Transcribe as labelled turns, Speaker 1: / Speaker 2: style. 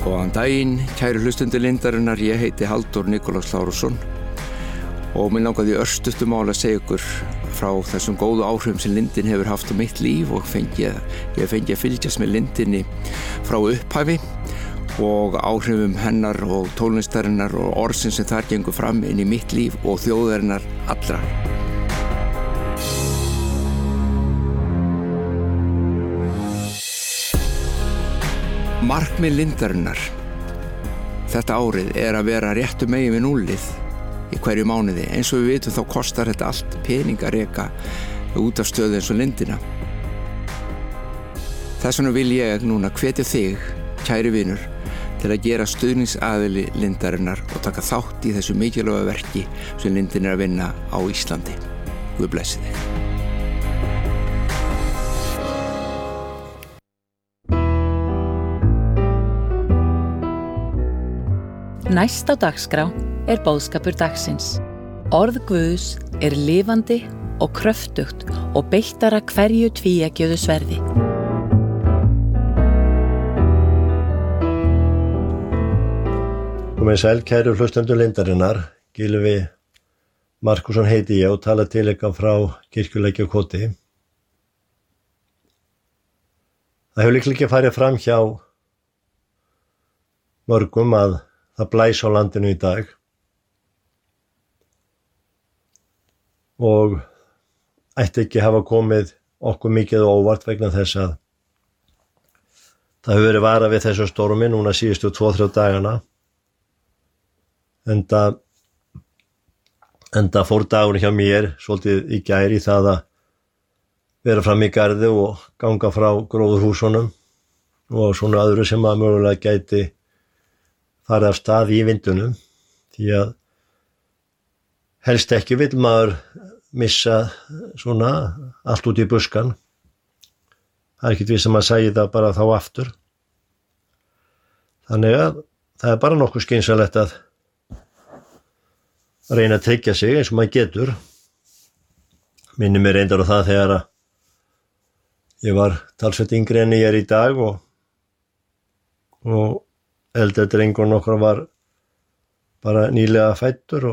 Speaker 1: Góðan daginn, kæru hlustundur Lindarinnar, ég heiti Halldór Nikolás Lárusson og mér langaði í örstuttu máli að segja ykkur frá þessum góðu áhrifum sem lindin hefur haft á mitt líf og ég fengi að fylgjast með lindinni frá upphafi og áhrifum hennar og tónlistarinnar og orðsin sem þar gengur fram inn í mitt líf og þjóðarinnar allra. Markmið lindarinnar þetta árið að vera réttu megin við núllið í hverju mánuði. Eins og við vitum þá kostar þetta allt pening að reka út af stöðu eins og lindina. Þess vegna vil ég núna hvetja þig, kæri vinur, til að gera stuðningsaðili lindarinnar og taka þátt í þessu mikilvæga verki sem lindin að vinna á Íslandi. Guð blessi þig.
Speaker 2: Næst á dagskrá boðskapur dagsins. Orð Guðs lifandi og kröftugt og beittara hverju tvíeggjuðu sverði.
Speaker 3: Komið sæl kæru hlustendur Lindarinnar, Gylfi Markusson heiti ég og tala til ykkar frá Kirkjulækjarkoti. Það hefur líklega ekki farið fram hjá mörgum að það blæs á landinu í dag og ætti ekki hafa komið okkur mikið óvart vegna þess að það hefur verið varað við þessu stormi núna síðustu 2-3 dagana enda fór dagurinn hjá mér svolítið í gær í það að vera fram í garði og ganga frá gróðurhúsunum og svona öðru sem að mögulega gæti farið af stað í vindunum því að helst ekki vill maður missa svona allt út í buskan. Það ekkert viss að maður sæi það bara þá aftur. Þannig að það bara nokkuð skynsamlegt að reyna að tryggja sig eins og maður getur. Minnir mér reyndar á það þegar að ég var talsvert yngri en ég í dag og eldri drengur nokkur var bara nýlega fæddur